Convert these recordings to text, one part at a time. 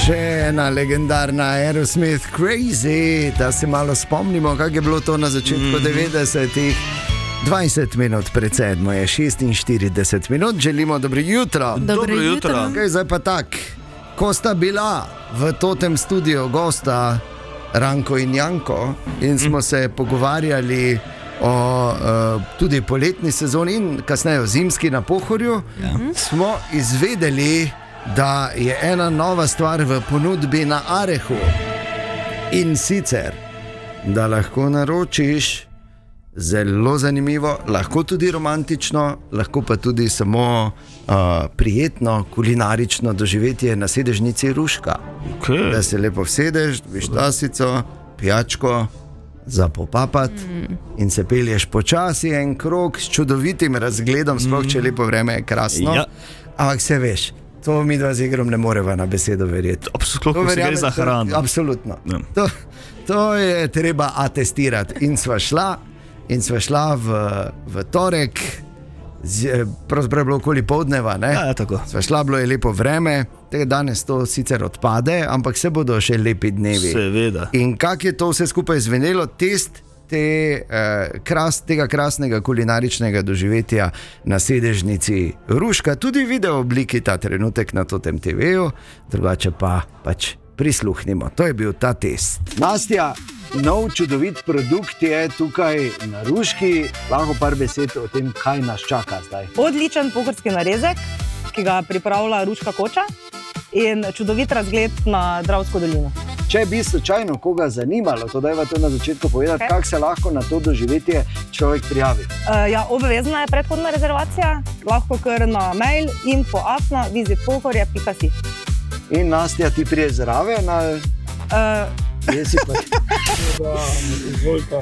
Še ena legendarna Aerosmith Crazy, da se malo spomnimo, kako je bilo to na začetku 90-ih. 20 minut pred 7 je 46 minut, želimo dobro jutro. Dobro jutro. Okay, zdaj pa tak, ko sta bila v totem studiu gosta Ranko in Janko in smo se pogovarjali o tudi poletni sezoni in kasneje o zimski na Pohorju, smo izvedeli, da je ena nova stvar v ponudbi na Arehu. In sicer, da lahko naročiš zelo zanimivo, lahko tudi romantično, lahko pa tudi samo prijetno kulinarično doživetje na sedežnici Ruška. Okay. Da se lepo vsedeš, dobiš tasico, pijačko za popapati in se pelješ počasi en krog s čudovitim razgledom, sploh če lepo vreme je krasno. Ja. Ampak se veš, to mi dva z Igrom ne moreva na besedo verjeti. Absolutno, ko se gre za hrano. Absolutno. Ja. To je treba atestirati. In sva šla v torek, pravzaprav je bilo okoli poldneva, ne? Ja, tako. Sva šla, bilo je lepo vreme, danes to sicer odpade, ampak se bodo še lepi dnevi. Seveda. In kako je to vse skupaj zvenelo, test tega krasnega kulinaričnega doživetja na sedežnici Ruška, tudi video obliki ta trenutek na Totem TV-ju, drugače pa pač prisluhnimo. To je bil ta test. Nastja, nov čudovit produkt je tukaj na Ruški. Lahko par besed o tem, kaj nas čaka zdaj. Odličen pohorski narezek, ki ga pripravlja Ruška koča in čudovit razgled na Dravsko dolino. Če bi slučajno koga zanimalo, to dajva to na začetku povedati, kako se lahko na to doživetje človek prijavi. Obvezna je predhodna rezervacija, lahko kar na mail info@visitpohorje.si. In Nastja, ti prije zraven ali... Jesi pa... Izvolite.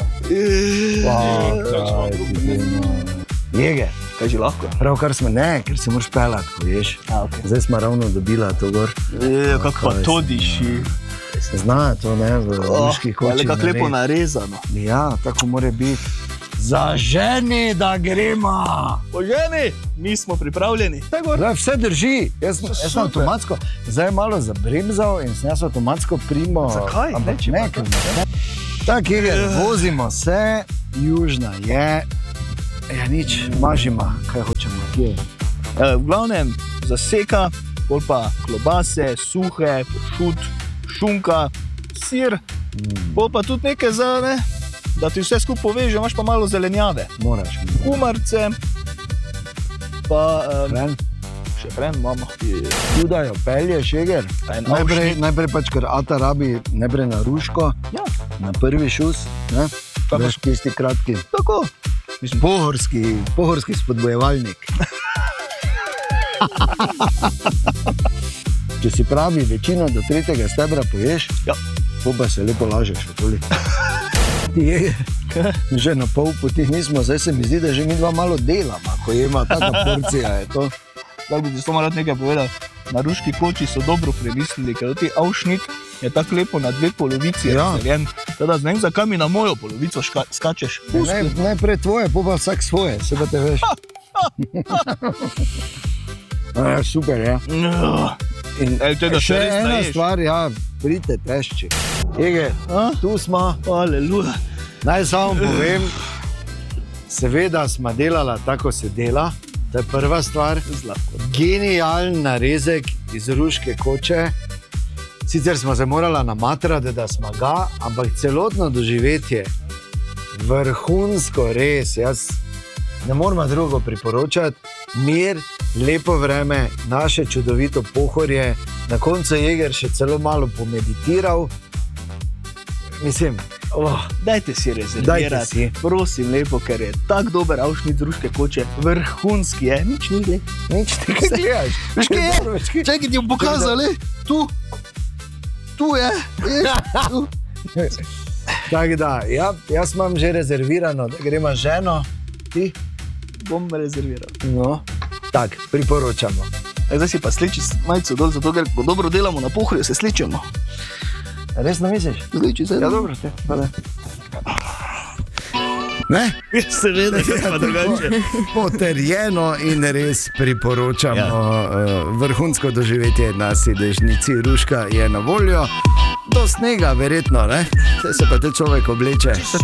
Jege. Kaj že lahko? Pravkar smo, ne, ker se moraš pelati, veš. Okay. Zdaj smo ravno dobila to gor. Kako pa to diši. Zna to, ne, v Ruški koči. Ali kako lepo narezano. Ja, tako mora biti. Zaženi, da gremo. Poženi, mi smo pripravljeni. Zdaj vse drži. Jaz sem avtomatsko, zdaj malo zabremzal in sem jaz avtomatsko primo. Zakaj? Ampak ne, ker ne. Tako je, vozimo se, južna je. Ja, nič, mažima, kaj hočemo, kje je. V glavnem zaseka, pol pa klobase, suhe, pršut, šunka, sir, pol pa tudi nekaj za, ne, da ti vse skupaj poveže, imaš pa malo zelenjave. Moraš. Kumarce, pa... Hren. Še hren imamo. Judajo, pelje, šeger. Najprej pač, ker Ata rabi najprej na Ruško, Ja, na prvi šus, ne? Veš, tisti kratki. tako. Pohorski spodbojevalnik. Če si pravi, večino do 3. stebra poješ, Ja. pa se lepo lažeš okoli. Že na pol poti nismo, zdaj se mi zdi, da že mi dva malo delamo, ko ima taka porcija. Je to. Tako bi ti samo rad nekaj povedal. Na Ruški koči so dobro premislili, ker ti avšnik je tako lepo na dve polovici razdeljen. Teda ne vem, zakaj mi na mojo polovico skačeš. Najprej tvoje, pa vsak svoje, se pa te veš. Super, ja. In tega še res ena naješ. stvar, ja, pridite tešči. Ege, tu smo. Aleluja. Naj samo povem, seveda smo delala tako, se dela. To je prva stvar. Genijalen narezek iz Ruške koče. Sicer smo se morala namatrati, da smo ga, ampak celotno doživetje, vrhunsko, res. Jaz ne moramo drugo priporočati. Mir, lepo vreme, naše čudovito Pohorje. Na koncu Jeger še celo malo pomeditiral. Mislim, Dajte si rezervirati, prosim lepo, ker je tak dober avšnic Ruške koče, vrhunski je, nič ni gled. nič ti kaj gledaš. Veš kaj je? Čakaj, ti bom pokazali, tu je, tu. Tako da, ja, jaz imam že rezervirano, da gremo z ženo, ti? Bom rezerviral. No, tako, priporočamo. Zdaj si pa sliči majico dol, zato ker ko dobro delamo na Pohorju, se sličemo. Resno misliš? Sliči se. Ja, dobro, te, hvala. Ne? Seveda, pa drugače. Potrjeno in res priporočamo. Vrhunsko doživetje na sedežnici Ruška je na voljo. Do snega, verjetno, ne? Se pa te človek obleče.